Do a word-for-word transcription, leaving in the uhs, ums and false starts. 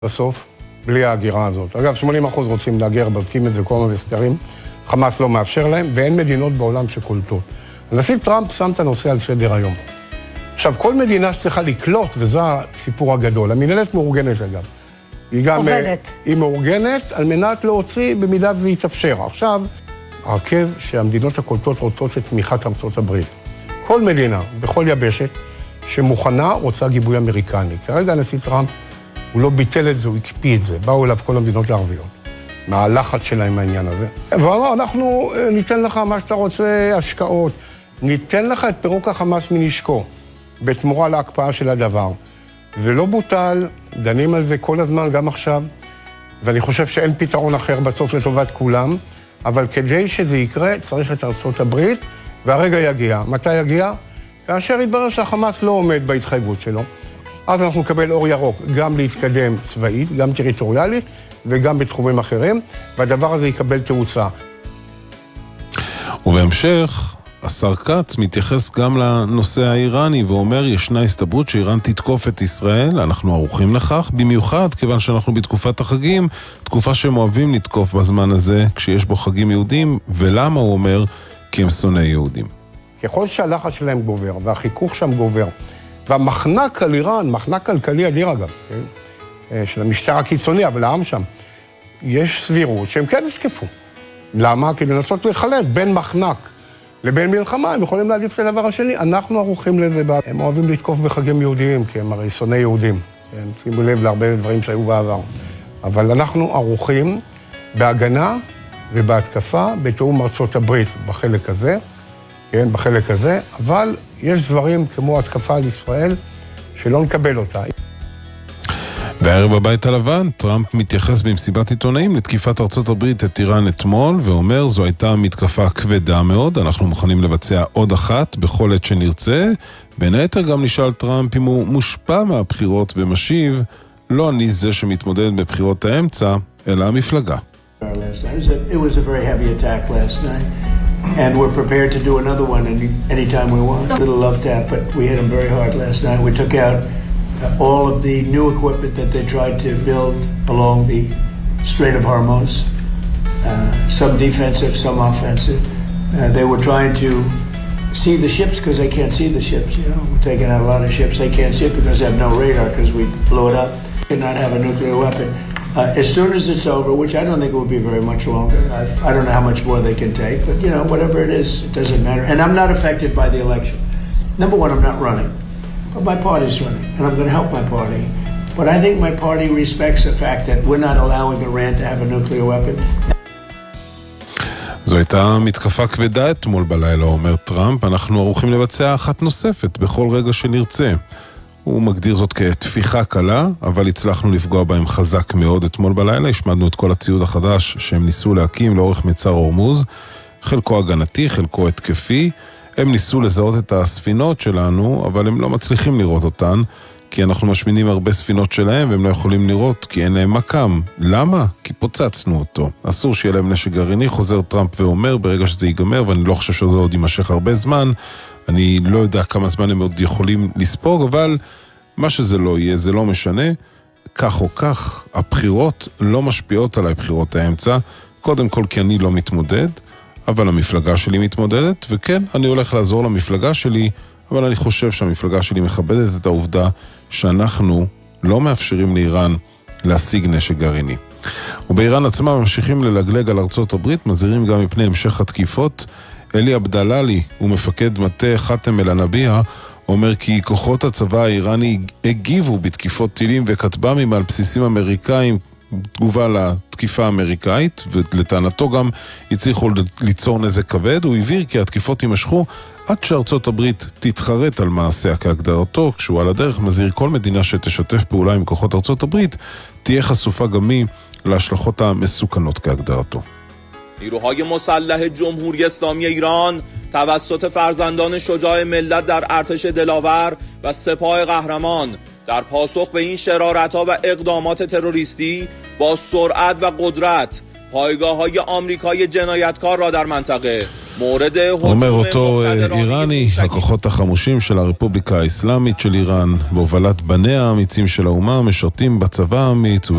בסוף, בלי ההגירה הזאת. אגב, שמונים אחוז רוצים להגר, בודקים את זה כל מיני סקרים, חמאס לא מאפשר להם, ואין מדינות בעולם שקולטות. הנשיא טראמפ שם את הנושא על סדר היום. עכשיו, כל מדינה שצריכה לקלוט, וזה הסיפור הגדול, המנהלת מאורגנת אגב. היא גם עובדת. היא מאורגנת על מנת להוציא במידה וזה יתאפשר. עכשיו, הרכב שהמדינות הקולטות רוצות את תמיכת ארצות הברית. כל מדינה, בכל יבשת, שמוכנה רוצה גיבוי אמריקני. כרגע הנשיא טראמפ, הוא לא ביטל את זה, הוא הקפיא את זה. באו אליו כל המדינות הערביות, מהלחץ שלהם העניין הזה. ואמר, אנחנו ניתן לך מה שאתה רוצה, השקעות, ניתן לך את פירוק החמאס מנשקו, בתמורה להקפאה של הדבר. ולא בוטל, דנים על זה כל הזמן, גם עכשיו, ואני חושב שאין פתרון אחר בסוף לטובת כולם, אבל כדי שזה יקרה, צריך את ארצות הברית, והרגע יגיע. מתי יגיע? כאשר יתברר שהחמאס לא עומד בהתחייבות שלו. אז אנחנו נקבל אור ירוק, גם להתקדם צבאית, גם טריטוריאלית, וגם בתחומים אחרים, והדבר הזה יקבל תאוצה. ובהמשך, השר כץ מתייחס גם לנושא האיראני, ואומר, ישנה הסתברות שאיראן תתקוף את ישראל, אנחנו ערוכים לכך, במיוחד כיוון שאנחנו בתקופת החגים, תקופה שהם אוהבים לתקוף בזמן הזה, כשיש בו חגים יהודים, ולמה הוא אומר? כי הם שונאי יהודים. ככל שהלחץ שלהם גובר, והחיכוך שם גובר, והמחנק על איראן, מחנק כלכלי אדיר אגב, כן? של המשטר הקיצוני, אבל העם שם, יש סבירות שהם כן יתקפו. למה? כדי לנסות לחלט בין מחנק לבין מלחמה, הם יכולים להעדיף את הדבר השני. אנחנו ערוכים לזה, הם אוהבים לתקוף בחגים יהודיים, כי הם הרי שונאי יהודים. כן? שימו לב להרבה דברים שהיו בעבר. אבל אנחנו ערוכים בהגנה ובהתקפה, בתאום ארצות הברית בחלק הזה, כן, בחלק הזה, אבל יש דברים כמו התקפה על ישראל שלא נקבל אותה. בערב בבית הלבן, טראמפ מתייחס במסיבת עיתונאים לתקיפת ארצות הברית את איראן אתמול, ואומר, זו הייתה מתקפה כבדה מאוד, אנחנו מוכנים לבצע עוד אחת בכל עת שנרצה. בין היתר גם נשאל טראמפ אם הוא מושפע מהבחירות ומשיב, לא אני זה שמתמודד בבחירות האמצע, אלא המפלגה. It was a very heavy attack last night, and we're prepared to do another one any anytime we want. A little love tap, but we hit them very hard last night. We took out uh, all of the new equipment that they tried to build along the Strait of Hormuz. Uh, some defensive, some offensive. Uh, they were trying to see the ships because they can't see the ships. You know, we're taking out a lot of ships. They can't see it because they have no radar because we blew it up. They not have a nuclear weapon. Uh, as soon as it's over, which I don't think it will be very much longer. I've, I don't know how much more they can take, but you know, whatever it is, it doesn't matter. And I'm not affected by the election. Number one, I'm not running, but my party's running, and I'm going to help my party. But I think my party respects the fact that we're not allowing Iran to have a nuclear weapon. זו הייתה מתקפה כבדה אתמול בלילה, אומר טראמפ. אנחנו ערוכים לבצע אחת נוספת בכל רגע שנרצה. הוא מגדיר זאת כתפיחה קלה, אבל הצלחנו לפגוע בהם חזק מאוד אתמול בלילה. השמדנו את כל הציוד החדש שהם ניסו להקים לאורך מצר הורמוז, חלקו הגנתי, חלקו התקפי. הם ניסו לזהות את הספינות שלנו, אבל הם לא מצליחים לראות אותן, כי אנחנו משמינים הרבה ספינות שלהם, והם לא יכולים לראות, כי אין להם מקם. למה? כי פוצצנו אותו. אסור שיהיה להם נשק גרעיני, חוזר טראמפ ואומר, ברגע שזה ייגמר, ואני לא חושב שזה עוד יימשך הרבה זמן, אני לא יודע כמה זמן הם עוד יכולים לספוג, אבל מה שזה לא יהיה, זה לא משנה. כך או כך, הבחירות לא משפיעות עליי, בחירות האמצע. קודם כל כי אני לא מתמודד, אבל המפלגה שלי מתמודדת, וכן, אני הולך לעזור למפלגה שלי, אבל אני חושב שהמפלגה שלי מכבדת את העובדה שאנחנו לא מאפשרים לאיראן להשיג נשק גרעיני. ובאיראן עצמה ממשיכים ללגלג על ארצות הברית, מזהירים גם מפני המשך התקיפות. אלי עבדללי, הוא מפקד מטה חאתם אל-נביע, אומר כי כוחות הצבא האיראני הגיבו בתקיפות טילים וכטב"מים על בסיסים אמריקאים, תגובה לתקיפה האמריקאית, ולטענתו גם הצליחו ליצור נזק כבד. הוא הבהיר כי התקיפות יימשכו עד שארצות הברית תתחרט על מעשיה כהגדרתו. כשהוא על הדרך מזהיר כל מדינה שתשתף פעולה עם כוחות ארצות הברית, תהיה חשופה גם היא להשלכות המסוכנות כהגדרתו. نیروهای مسلح جمهوری اسلامی ایران توسط فرزندان شجاع ملت در ارتش دلاور و سپاه قهرمان در پاسخ به این شرارت‌ها و اقدامات تروریستی با سرعت و قدرت پایگاه‌های آمریکایی جنایتکار را در منطقه מורד אומר אותו איראני, הכוחות החמושים של הרפובליקה האסלאמית של איראן, בהובלת בניה האמיצים של האומה, משרתים בצבא האמיץ